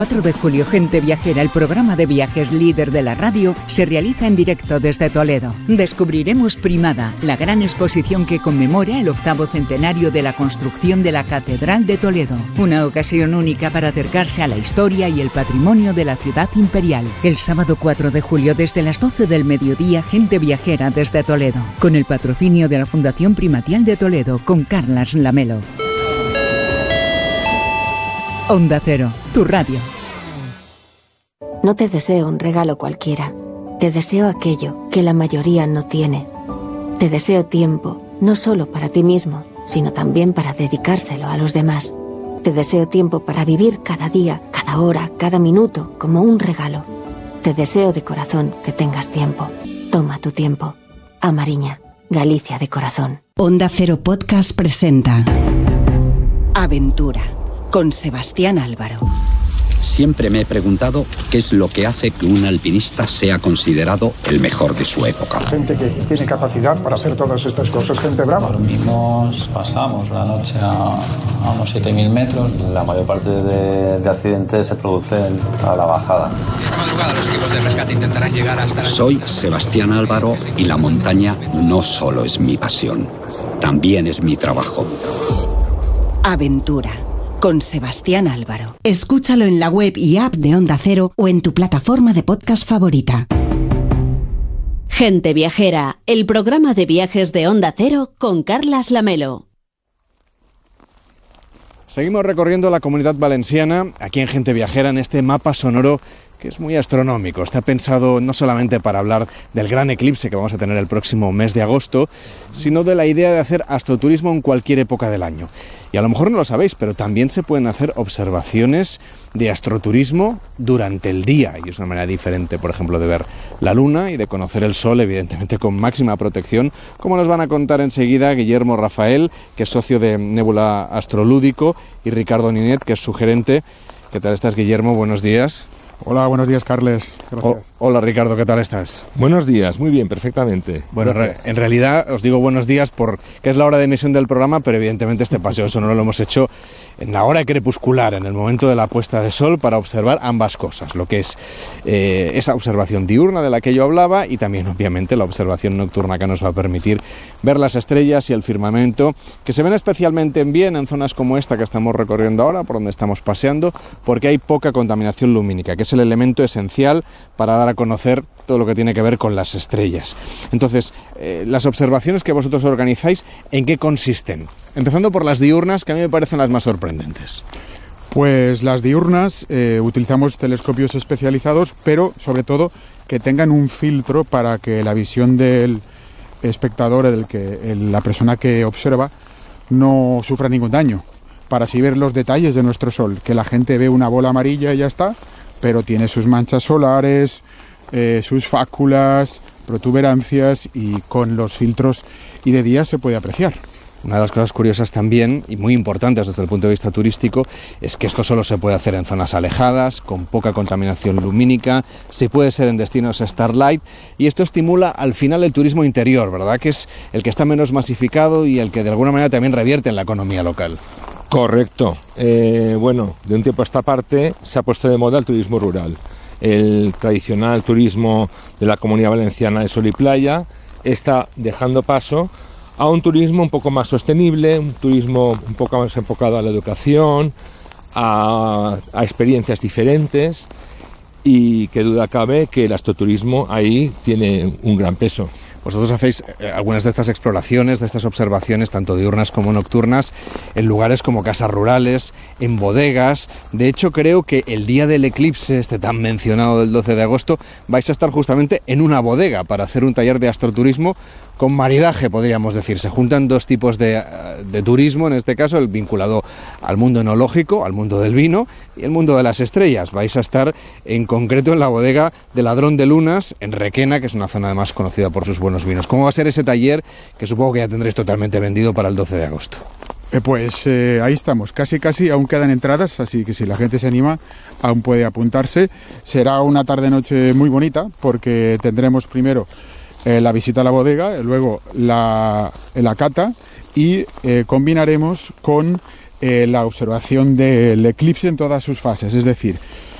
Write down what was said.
4 de julio, Gente Viajera, el programa de viajes líder de la radio, se realiza en directo desde Toledo. Descubriremos Primada, la gran exposición que conmemora el 8º centenario de la construcción de la Catedral de Toledo. Una ocasión única para acercarse a la historia y el patrimonio de la ciudad imperial. El sábado 4 de julio, desde las 12 del mediodía, Gente Viajera desde Toledo. Con el patrocinio de la Fundación Primatial de Toledo, con Carlas Lamelo. Onda Cero, tu radio. No te deseo un regalo cualquiera. Te deseo aquello que la mayoría no tiene. Te deseo tiempo, no solo para ti mismo, sino también para dedicárselo a los demás. Te deseo tiempo para vivir cada día, cada hora, cada minuto como un regalo. Te deseo de corazón que tengas tiempo. Toma tu tiempo. Amariña, Galicia de corazón. Onda Cero Podcast presenta Aventura, con Sebastián Álvaro. Siempre me he preguntado qué es lo que hace que un alpinista sea considerado el mejor de su época. Gente que tiene capacidad para hacer todas estas cosas, gente brava. Dormimos, pasamos la noche a unos 7.000 metros. La mayor parte de accidentes se producen a la bajada. Esta madrugada los equipos de rescate intentarán llegar hasta... Soy Sebastián Álvaro y la montaña no solo es mi pasión, también es mi trabajo. Aventura, con Sebastián Álvaro. Escúchalo en la web y app de Onda Cero o en tu plataforma de podcast favorita. Gente Viajera, el programa de viajes de Onda Cero con Carlas Lamelo. Seguimos recorriendo la Comunidad Valenciana, aquí en Gente Viajera, en este mapa sonoro que es muy astronómico. Está pensado no solamente para hablar del gran eclipse que vamos a tener el próximo mes de agosto, sino de la idea de hacer astroturismo en cualquier época del año. Y a lo mejor no lo sabéis, pero también se pueden hacer observaciones de astroturismo durante el día, y es una manera diferente, por ejemplo, de ver la luna y de conocer el sol, evidentemente con máxima protección, como nos van a contar enseguida Guillermo Rafael, que es socio de Nébula Astrolúdico, y Ricardo Ninet, que es su gerente. ¿Qué tal estás, Guillermo? Buenos días. Hola, buenos días, Carles. Gracias. Hola, Ricardo, ¿qué tal estás? Buenos días, muy bien, perfectamente. Bueno, en realidad os digo buenos días porque es la hora de emisión del programa, pero evidentemente este paseo sonoro lo hemos hecho en la hora crepuscular, en el momento de la puesta de sol, para observar ambas cosas, lo que es esa observación diurna de la que yo hablaba y también, obviamente, la observación nocturna que nos va a permitir ver las estrellas y el firmamento, que se ven especialmente bien en zonas como esta que estamos recorriendo ahora, por donde estamos paseando, porque hay poca contaminación lumínica, que es el elemento esencial para dar a conocer todo lo que tiene que ver con las estrellas. Entonces, las observaciones que vosotros organizáis, ¿en qué consisten? Empezando por las diurnas, que a mí me parecen las más sorprendentes. Pues las diurnas utilizamos telescopios especializados, pero sobre todo que tengan un filtro para que la visión del espectador, la persona que observa, no sufra ningún daño, para así ver los detalles de nuestro Sol, que la gente ve una bola amarilla y ya está, pero tiene sus manchas solares, sus fáculas, protuberancias, y con los filtros y de día se puede apreciar. Una de las cosas curiosas también, y muy importantes desde el punto de vista turístico, es que esto solo se puede hacer en zonas alejadas, con poca contaminación lumínica, se puede ser en destinos Starlight, y esto estimula al final el turismo interior, ¿verdad? Que es el que está menos masificado y el que de alguna manera también revierte en la economía local. Correcto. Bueno, de un tiempo a esta parte se ha puesto de moda el turismo rural. El tradicional turismo de la Comunidad Valenciana de sol y playa está dejando paso a un turismo un poco más sostenible, un turismo un poco más enfocado a la educación, a experiencias diferentes, y qué duda cabe que el astroturismo ahí tiene un gran peso. Vosotros hacéis algunas de estas exploraciones, de estas observaciones, tanto diurnas como nocturnas, en lugares como casas rurales, en bodegas. De hecho, creo que el día del eclipse, este tan mencionado del 12 de agosto, vais a estar justamente en una bodega para hacer un taller de astroturismo con maridaje, podríamos decir. Se juntan dos tipos de turismo, en este caso el vinculado al mundo enológico, al mundo del vino y el mundo de las estrellas. Vais a estar en concreto en la bodega de Ladrón de Lunas, en Requena, que es una zona además conocida por sus buenos vinos. ¿Cómo va a ser ese taller, que supongo que ya tendréis totalmente vendido para el 12 de agosto? Pues ahí estamos, casi, aún quedan entradas, así que si la gente se anima, aún puede apuntarse. Será una tarde-noche muy bonita, porque tendremos primero la visita a la bodega, luego la cata, y combinaremos con la observación del eclipse en todas sus fases, es decir,